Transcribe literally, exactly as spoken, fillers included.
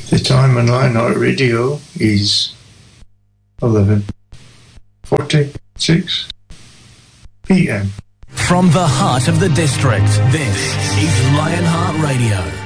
The time on Lionheart Radio is eleven forty-six p.m. From the heart of the district, this is Lionheart Radio.